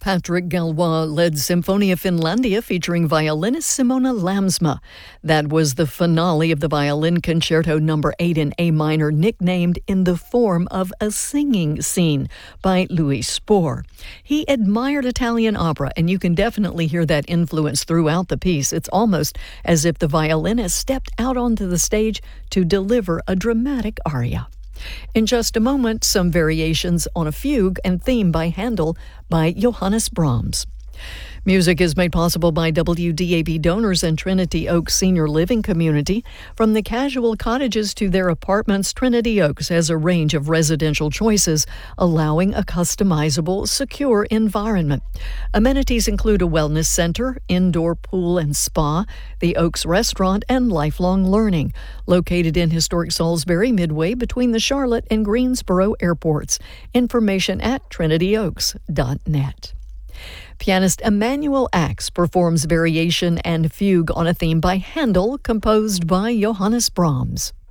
Patrick Galois-led Symphonia Finlandia featuring violinist Simona Lamsma. That was the finale of the Violin Concerto No. 8 in A minor, nicknamed In the Form of a Singing Scene by Louis Spohr. He admired Italian opera, and you can definitely hear that influence throughout the piece. It's almost as if the violinist stepped out onto the stage to deliver a dramatic aria. In just a moment, some variations on a fugue and theme by Handel by Johannes Brahms. Music is made possible by WDAB donors and Trinity Oaks Senior Living Community. From the casual cottages to their apartments, Trinity Oaks has a range of residential choices, allowing a customizable, secure environment. Amenities include a wellness center, indoor pool and spa, the Oaks Restaurant, and lifelong learning. Located in historic Salisbury, midway between the Charlotte and Greensboro airports. Information at trinityoaks.net. Pianist Emanuel Ax performs variation and fugue on a theme by Handel, composed by Johannes Brahms.